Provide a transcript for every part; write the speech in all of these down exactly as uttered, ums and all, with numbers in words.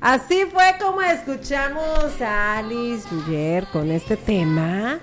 Así fue como escuchamos a Alice Buller con este tema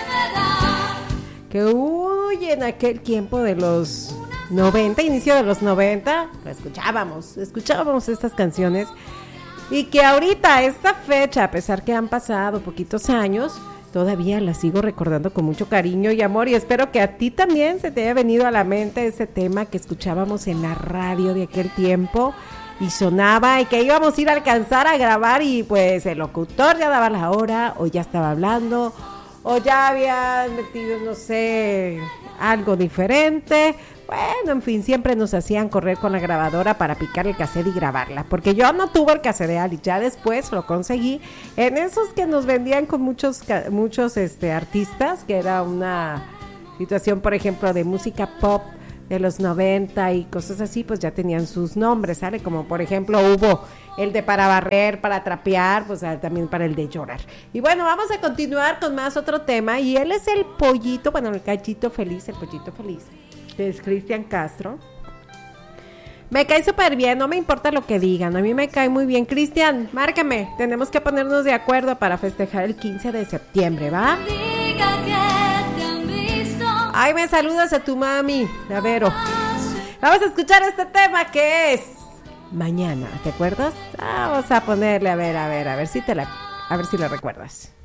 que uy, en aquel tiempo de los noventa, inicio de los noventa, lo escuchábamos, escuchábamos estas canciones y que ahorita, esta fecha, a pesar que han pasado poquitos años, todavía la sigo recordando con mucho cariño y amor y espero que a ti también se te haya venido a la mente ese tema que escuchábamos en la radio de aquel tiempo y sonaba y que íbamos a ir a alcanzar a grabar y pues el locutor ya daba la hora o ya estaba hablando o ya habían metido, no sé, algo diferente. Bueno, en fin, siempre nos hacían correr con la grabadora para picar el cassette y grabarla, porque yo no tuve el cassette de Ali, ya después lo conseguí en esos que nos vendían con muchos muchos este artistas, que era una situación, por ejemplo, de música pop de los noventa y cosas así, pues ya tenían sus nombres, ¿sale? Como por ejemplo hubo el de para barrer, para trapear, pues también para el de llorar. Y bueno, vamos a continuar con más otro tema, y él es el pollito, bueno, el gallito feliz, el pollito feliz, que es Cristian Castro. Me cae súper bien, no me importa lo que digan, a mí me cae muy bien. Cristian, márcame, tenemos que ponernos de acuerdo para festejar el quince de septiembre, ¿va? Ay, me saludas a tu mami, a Vero. Vamos a escuchar este tema que es Mañana, ¿te acuerdas? Vamos a ponerle, a ver, a ver, a ver si te la, a ver si la recuerdas.